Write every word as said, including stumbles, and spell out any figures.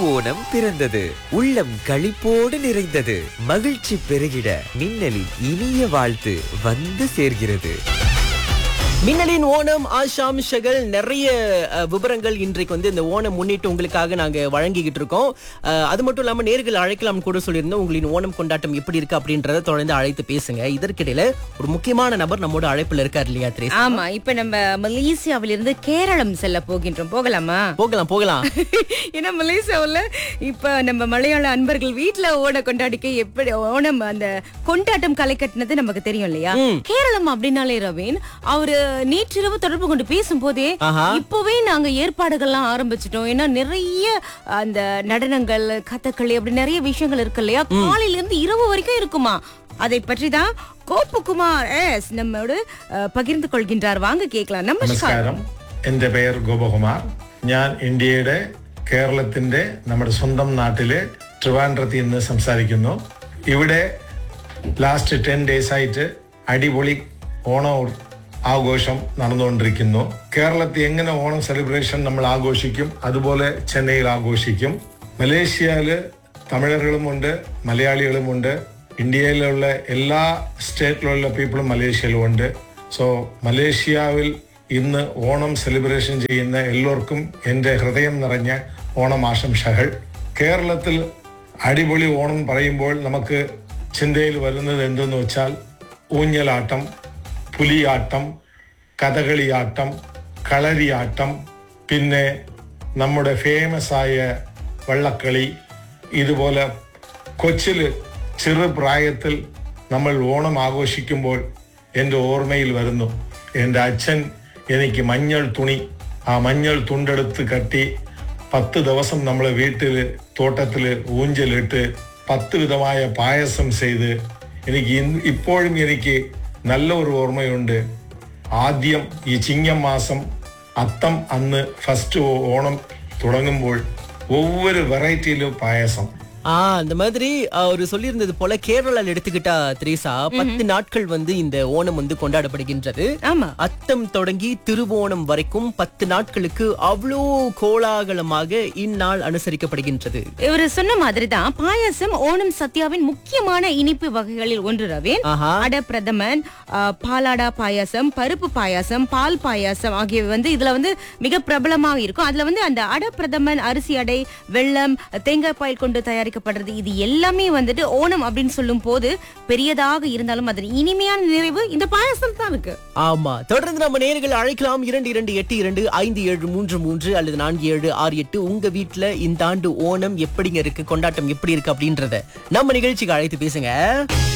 திருவோணம் பிறந்தது. உள்ளம் களிப்போடு நிறைந்தது. மகிழ்ச்சி பெருகிட மின்னலின் இனிய வாழ்த்து வந்து சேர்கிறது. மின்னலின் ஓணம் ஆஷாம்ஷகள் நிறைய அஹ், விவரங்கள் இன்றைக்கு வந்து இந்த ஓணம் முன்னிட்டு உங்களுக்காக நாங்க வழங்கிக்கிட்டு இருக்கோம். அஹ், அது மட்டும் இல்லாம நேர்கள் அழைக்கலாம் கூட சொல்லியிருந்தோம். உங்களின் ஓணம் கொண்டாட்டம் எப்படி இருக்கு அப்படின்றத தொடர்ந்து அழைத்து பேசுங்க. இதற்கிடையில ஒரு முக்கியமான நபர் நம்மோட அழைப்புல இருக்கார் இல்லையா திரேசா? ஆமா, இப்ப நம்ம மலேசியாவிலிருந்து கேரளம் செல்ல போகின்றோம். போகலாமா? போகலாம் போகலாம். ஏன்னா மலேசியாவுல இப்ப நம்ம மலையாள அன்பர்கள் வீட்டுல ஓண கொண்டாடிக்க எப்படி ஓணம் அந்த கொண்டாட்டம் களை கட்டினது நமக்கு தெரியும் இல்லையா? கேரளம் அப்படின்னாலே ரவீன் அவரு நேற்றிரவு தொடர்பு கொண்டு பேசும் போதே ஆஹா. இப்பவே நாங்க ஏற்பாடுகள்லாம் ஆரம்பிச்சிட்டோம். ஏன்னா நிறைய அந்த நடனங்கள் கதகளி அப்படி நிறைய விஷயங்கள் இருக்கு இல்லையா? காலையில இருந்து இரவு வரைக்கும் இருக்குமா. அதை பற்றி தான் கோப்புகுமார் எஸ் நம்மோடு அஹ், பகிர்ந்து கொள்கின்றார். வாங்க கேட்கலாம். നമസ്കാരം. എന്റെ പേര് ഗോപകുമാർ. ഞാൻ ഇന്ത്യയുടെ കേരളത്തിന്റെ നമ്മുടെ സ്വന്തം നാട്ടിലെ ട്രിവാൻഡ്രത്തിൽ നിന്ന് സംസാരിക്കുന്നു. ഇവിടെ ലാസ്റ്റ് ടെൻ ഡേയ്സ് ആയിട്ട് അടിപൊളി ഓണം ആഘോഷം നടന്നുകൊണ്ടിരിക്കുന്നു. കേരളത്തിൽ എങ്ങനെ ഓണം സെലിബ്രേഷൻ നമ്മൾ ആഘോഷിക്കും അതുപോലെ ചെന്നൈയിൽ ആഘോഷിക്കും. മലേഷ്യയില് തമിഴர்களுമുണ്ട് മലയാളികളുമുണ്ട്. ഇന്ത്യയിലുള്ള എല്ലാ സ്റ്റേറ്റിലുള്ള പീപ്പിളും മലേഷ്യയിലുമുണ്ട്. സോ മലേഷ്യയിൽ ഇന്ന് ഓണം സെലിബ്രേഷൻ ചെയ്യുന്ന എല്ലാവർക്കും എൻ്റെ ഹൃദയം നിറഞ്ഞ ഓണം ആശംസകൾ. കേരളത്തിൽ അടിപൊളി ഓണം പറയുമ്പോൾ നമുക്ക് ചിന്തയിൽ വരുന്നത് എന്തെന്ന് വെച്ചാൽ ഊഞ്ഞലാട്ടം, പുലിയാട്ടം, കഥകളിയാട്ടം, കളരിയാട്ടം, പിന്നെ നമ്മുടെ ഫേമസ് ആയ വള്ളക്കളി. ഇതുപോലെ കൊച്ചിൽ ചെറുപ്രായത്തിൽ നമ്മൾ ഓണം ആഘോഷിക്കുമ്പോൾ എൻ്റെ ഓർമ്മയിൽ വരുന്നു എൻ്റെ അച്ഛൻ എനിക്ക് മഞ്ഞൾ തുണി ആ മഞ്ഞൾ തുണ്ടെടുത്ത് കട്ടി പത്ത് ദിവസം നമ്മൾ വീട്ടിൽ തോട്ടത്തിൽ ഊഞ്ചലിട്ട് പത്ത് വിധമായ പായസം ചെയ്ത് എനിക്ക് ഇന്ന് ഇപ്പോഴും എനിക്ക് നല്ല ഒരു ഓർമ്മയുണ്ട്. ആദ്യം ഈ ചിങ്ങം മാസം അത്തം അന്ന് ഫസ്റ്റ് ഓണം തുടങ്ങുമ്പോൾ ஒவ்வொரு வெரைட்டியிலும் பாயசம். ஆஹ் அந்த மாதிரி அவர் சொல்லியிருந்தது போல கேரளால எடுத்துக்கிட்டா திரேசா பத்து நாட்கள் வந்து இந்த ஓணம் வந்து கொண்டாடப்படுகின்றது. ஆமா, அத்தம் தொடங்கி திருவோணம் வரைக்கும் பத்து நாட்களுக்கு அவ்வளோ கோலாகலமாக இந்நாள் அனுசரிக்கப்படுகின்றது. இவரு சொன்ன மாதிரிதான் பாயாசம் ஓணம் சத்யாவின் முக்கியமான இனிப்பு வகைகளில் ஒன்று ரவேன். ஆஹா. அட பிரதமன், ஆஹ், பாலாடா பாயாசம், பருப்பு பாயாசம், பால் பாயாசம் ஆகியவை வந்து இதுல வந்து மிக பிரபலமாக இருக்கும். அதுல வந்து அந்த அட பிரதமன் அரிசி அடை, வெள்ளம், தேங்காய் பால் கொண்டு தயாரிக்கப்படுறது. இது எல்லாமே வந்துட்டு ஓணம் அப்படின்னு சொல்லும் போது பெரியதாக இருந்தாலும் அதன் இனிமையான நிறைவு இந்த பாயாசம் தான் இருக்கு. ஆமா, தொடர்ந்து நம்ம நேயர்கள் அழைக்கலாம். இரண்டு இரண்டு எட்டு இரண்டு ஐந்து ஏழு மூன்று மூன்று அல்லது நான்கு ஏழு ஆறு எட்டு. உங்க வீட்டுல இந்த ஆண்டு ஓணம் எப்படிங்க இருக்கு, கொண்டாட்டம் எப்படி இருக்கு அப்படின்றத நம்ம நிகழ்ச்சிக்கு அழைத்து பேசுங்க.